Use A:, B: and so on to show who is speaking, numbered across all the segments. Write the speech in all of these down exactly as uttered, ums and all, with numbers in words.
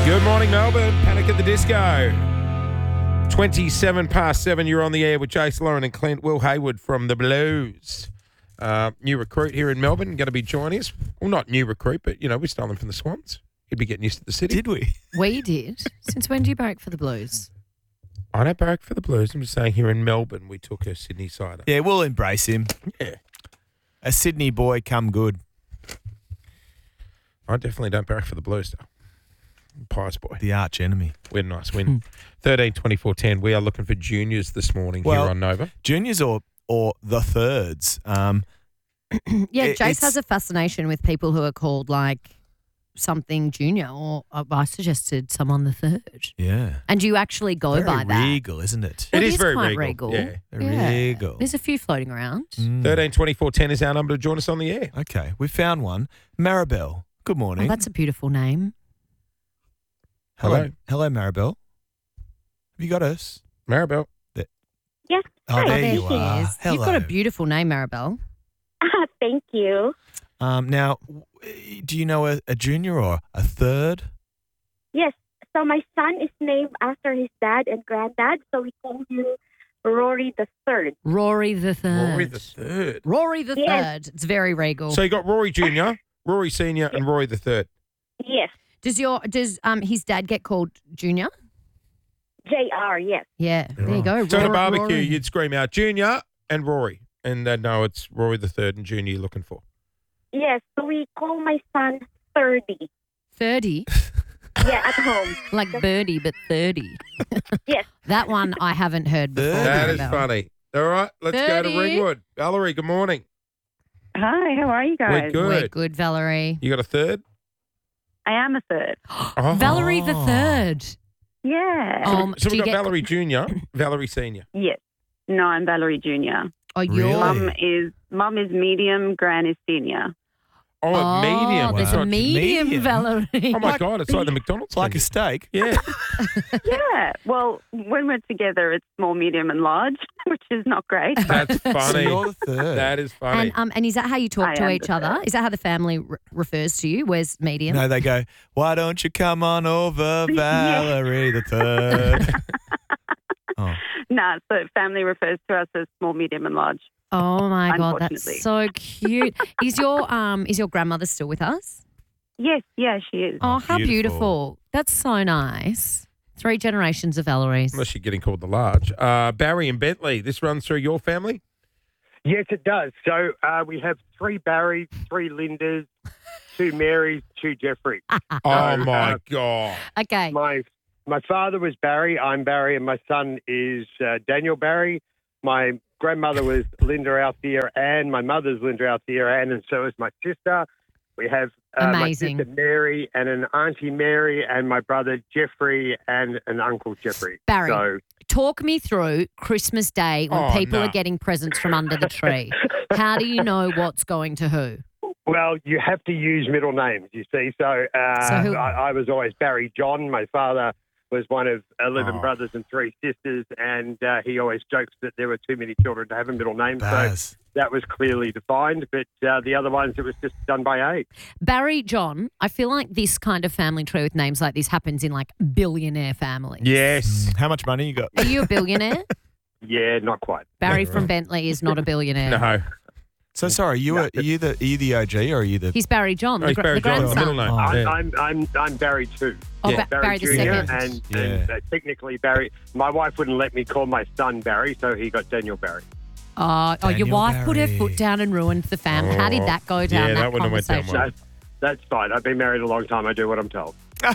A: Good morning, Melbourne. Panic at the Disco. twenty-seven past seven, you're on the air with Jace, Lauren and Clint. Will Hayward from the Blues. Uh, new recruit here in Melbourne, going to be joining us. Well, not new recruit, but, you know, we stole him from the Swans. He'd be getting used to the city.
B: Did we?
C: We did. Since when do you barrack for the Blues?
A: I don't barrack for the Blues. I'm just saying here in Melbourne, we took a Sydney sider.
B: Yeah, we'll embrace him.
A: Yeah.
B: A Sydney boy come good.
A: I definitely don't barrack for the Blues, though. Pies boy.
B: The arch enemy.
A: We're nice win. thirteen twenty-four ten. We are looking for juniors this morning
B: Well,
A: here on Nova.
B: Juniors or or the thirds. Um,
C: Yeah,
B: It-
C: Jace
B: it's-
C: has a fascination with people who are called like something junior, or uh, I suggested someone the third.
B: yeah.
C: And you actually go
B: Very
C: by that.
B: regal, isn't it?
C: Well,
A: It
C: it
A: is
C: is
A: very
C: quite
A: regal.
C: regal.
A: Yeah.
B: Very
C: Yeah.
B: regal.
C: There's a few floating around.
B: Mm.
A: thirteen twenty-four ten is our number to join us on the air.
B: Okay, we found one. Maribel. Good
C: Oh,
B: morning.
C: that's a beautiful name.
B: Hello.
A: Hello.
B: Hello, Maribel. Have you got us?
A: Maribel.
D: Yes.
B: Oh,
D: Hi,
B: there
C: there
B: you
C: she
B: are.
C: is.
B: Hello.
C: You've got a beautiful name, Maribel.
D: Thank you.
B: Um, now, w- do you know a, a junior or a third?
D: Yes. So my son is named after his dad and granddad, so we call him Rory the Third.
C: Rory the third.
A: Rory the third.
C: Rory the
D: Yes.
C: third. It's very regal.
A: So you got Rory Junior, Rory Senior, and Rory the third.
D: Yes.
C: does your does um his dad get called Junior?
D: J R. Yes.
C: Yeah, there you go.
A: So at a
C: Rory-
A: barbecue,
C: Rory.
A: you'd scream out Junior and Rory, and they'd know it's Rory the third and Junior you're looking for.
D: Yes. So we call my son Thirty.
C: thirty,
D: Yeah, at home.
C: like Birdie, but thirty.
D: Yes.
C: That one I haven't heard before.
A: That is
C: Maribel.
A: funny. All right, let's go to
C: thirty.
A: Ringwood. Valerie, good morning.
E: Hi, how are you
A: We're
E: guys?
A: good.
C: We're good, Valerie.
A: You got a third?
E: I am a third.
A: Oh.
C: Valerie the third.
E: Yeah.
C: Um,
A: So
C: do
A: we've
C: you
A: got
C: get-
A: Valerie Junior, Valerie Senior.
E: Yes. No, I'm Valerie Junior.
C: Oh,
B: Really?
C: you're.
E: Mum is mum is medium, Gran is senior.
A: Oh,
C: Oh,
A: medium.
C: there's
A: Wow.
C: a medium,
B: medium.
C: Valerie.
A: Oh, my God, it's like the McDonald's.
B: It's like a
A: menu.
B: steak.
A: Yeah.
E: Yeah. Well, when we're together, it's small, medium, and large, which is not great. But
A: That's
B: So
A: funny.
B: you're the third.
A: That is funny.
C: And um, and is that how you talk
E: I
C: to
E: am
C: each
E: the
C: other?
E: third.
C: Is that how the family re- refers to you? Where's medium?
B: No, they go, why don't you come on over, Valerie the third? Oh,
E: nah, so family refers to us as small, medium, and large.
C: Oh my God, that's
E: Unfortunately.
C: so cute. Is your um is your grandmother still with us?
E: Yes, yeah, she is.
C: Oh, how
B: beautiful.
C: beautiful. That's so nice. Three generations of Valerie's.
A: Unless you're getting called the large. Uh, Barry and Bentley, this runs through your family?
F: Yes, it does. So uh, we have three Barrys, three Lindas, two Marys, two Jeffrey.
A: Oh, my
F: uh,
A: God.
C: Okay.
F: My my father was Barry. I'm Barry, and my son is uh, Daniel Barry. My grandmother was Linda Althea Ann. My mother's Linda Althea Ann, and so is my sister. We have uh, my
C: Amazing.
F: sister Mary and an auntie Mary, and my brother Jeffrey and an uncle Jeffrey.
C: Barry.
F: So
C: Talk me through Christmas Day when
A: Oh,
C: people
A: no.
C: are getting presents from under the tree. How do you know what's going to who?
F: Well, you have to use middle names, you see. So, uh,
C: So who-
F: I, I was always Barry John. My father was one of eleven
A: Oh.
F: brothers and three sisters, and uh, he always jokes that there were too many children to have a middle name. So
B: Baz.
F: that was clearly defined. But uh, the other ones, it was just done by age.
C: Barry, John, I feel like this kind of family tree with names like this happens in like billionaire families.
A: Yes.
B: Mm, How much money you got?
C: Are you a billionaire?
F: Yeah, not quite.
C: Barry from Bentley is not a billionaire.
A: No.
B: So sorry, you
F: No,
B: are, are you the are you the O G or are you the?
C: He's Barry John,
A: No,
C: the,
A: he's
C: gra-
A: Barry
C: the
A: John, the
C: grandson.
A: middle name.
B: Oh.
F: I'm,
A: Yeah.
F: I'm, I'm, I'm Barry too.
C: Oh,
B: Yeah.
C: Ba- Barry the
F: Junior
C: second.
F: And,
B: Yeah.
F: and uh, technically Barry, my wife wouldn't let me call my son Barry, so he got Daniel Barry.
C: Oh, oh, your
B: Daniel
C: wife put her
B: Barry.
C: foot down and ruined the family. How did that go down?
A: Yeah,
C: that,
A: that wouldn't have went down
C: conversation.
A: well.
F: That's, that's fine. I've been married a long time. I do what I'm told.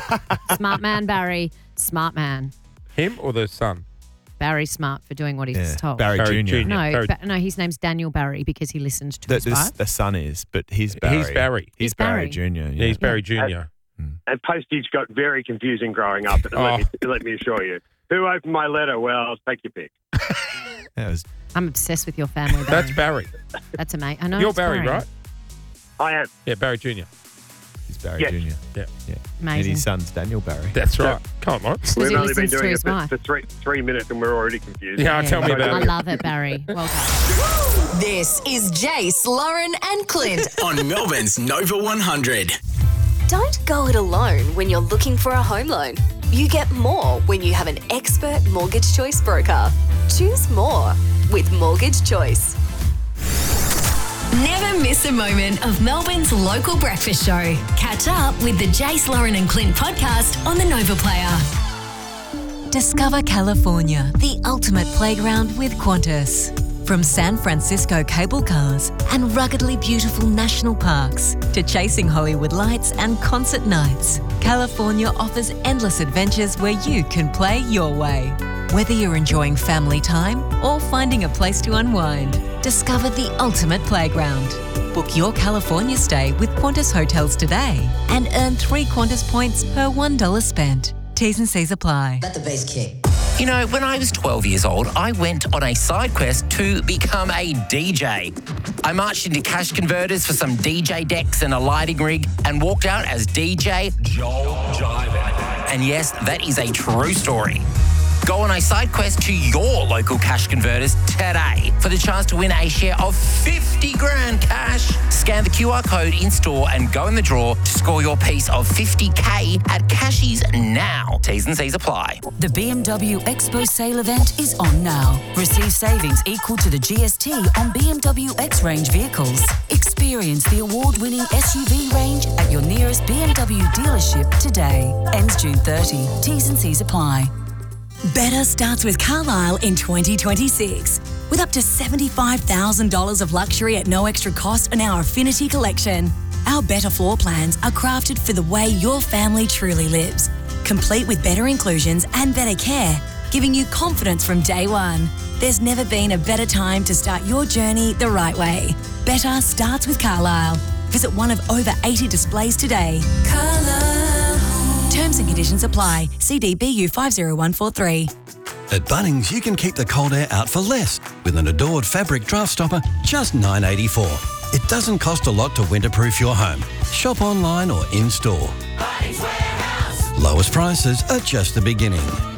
C: Smart man, Barry. Smart man.
A: Him or the son?
C: Barry smart for doing what he's
B: Yeah,
C: told.
B: Barry,
A: Barry
B: Junior.
A: Junior.
C: No,
A: Barry-
C: ba- no, his name's Daniel Barry because he listened to
B: The,
C: his
B: the,
C: wife.
B: the son is, but he's Barry.
A: He's Barry.
B: He's,
C: He's
B: Barry,
C: Barry.
B: Junior.
A: Yeah, he's Barry Junior
F: And postage got very confusing growing up. Let,
A: Oh.
F: me, let me assure you. Who opened my letter? Well, take your pick.
B: That was
C: I'm obsessed with your family. Barry.
A: That's Barry.
C: That's amazing. I know
A: You're
C: it's
A: Barry, right?
F: I am.
A: Yeah, Barry Junior
B: he's Barry
F: Yes.
B: Junior.
A: Yeah.
B: Yeah. And
C: Amazing.
B: his son's Daniel Barry.
A: That's right. Come on.
C: Because
F: We've
C: he
F: only been
C: listens to
F: doing it
C: his
F: for,
C: wife.
F: for three three minutes and we're already confused.
A: Yeah, tell me
C: I
A: about it.
C: love it, Barry. Well done.
G: This is Jace, Lauren, and Clint
H: on Melbourne's Nova one hundred.
G: Don't go it alone when you're looking for a home loan. You get more when you have an expert Mortgage Choice broker. Choose more with Mortgage Choice.
H: Never miss a moment of Melbourne's local breakfast show. Catch up with the Jace, Lauren and Clint podcast on the Nova Player.
I: Discover California, the ultimate playground with Qantas. From San Francisco cable cars and ruggedly beautiful national parks to chasing Hollywood lights and concert nights, California offers endless adventures where you can play your way. Whether you're enjoying family time or finding a place to unwind, discover the ultimate playground. Book your California stay with Qantas Hotels today and earn three Qantas points per one dollar spent. T's and C's apply.
J: Let the bass kick.
K: You know, when I was twelve years old, I went on a side quest to become a D J. I marched into cash converters for some D J decks and a lighting rig and walked out as D J Joel Jiven. And yes, that is a true story. Go on a side quest to your local cash converters today for the chance to win a share of fifty grand cash. Scan the Q R code in store and go in the draw to score your piece of fifty K at Cashies now. T's and C's apply.
L: The B M W Expo sale event is on now. Receive savings equal to the G S T on B M W X-Range vehicles. Experience the award-winning S U V range at your nearest B M W dealership today. Ends June thirtieth. T's and C's apply.
M: Better starts with Carlisle in twenty twenty-six. With up to seventy-five thousand dollars of luxury at no extra cost on our Affinity collection. Our better floor plans are crafted for the way your family truly lives. Complete with better inclusions and better care, giving you confidence from day one. There's never been a better time to start your journey the right way. Better starts with Carlisle. Visit one of over eighty displays today. Carlisle. Terms and conditions apply. C D B U five zero one four three.
N: At Bunnings, you can keep the cold air out for less with an Adored fabric draft stopper, just nine dollars eighty-four. It doesn't cost a lot to winterproof your home. Shop online or in-store. Bunnings Warehouse. Lowest prices are just the beginning.